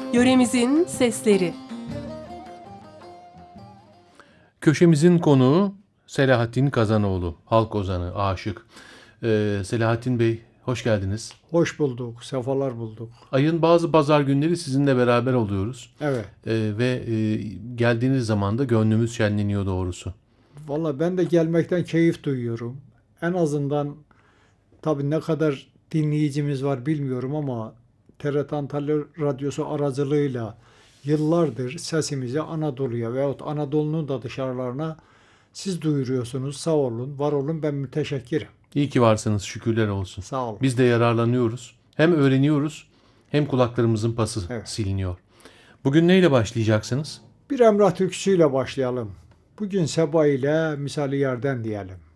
Yöremizin sesleri. Köşemizin konuğu Selahattin Kazanoğlu, halk ozanı, aşık. Selahattin Bey, hoş geldiniz. Hoş bulduk, sefalar bulduk. Ayın bazı pazar günleri sizinle beraber oluyoruz. Evet. Ve geldiğiniz zaman da gönlümüz şenleniyor doğrusu. Valla ben de gelmekten keyif duyuyorum. En azından tabii ne kadar dinleyicimiz var bilmiyorum ama TRT Antalya Radyosu aracılığıyla yıllardır sesimizi Anadolu'ya veyahut Anadolu'nun da dışarılarına siz duyuruyorsunuz. Sağ olun, var olun, ben müteşekkirim. İyi ki varsınız, şükürler olsun. Sağ olun. Biz de yararlanıyoruz. Hem öğreniyoruz hem kulaklarımızın pası Evet. siliniyor. Bugün neyle başlayacaksınız? Bir Emrah türküsüyle başlayalım. Bugün Seba ile Misali Yerden diyelim.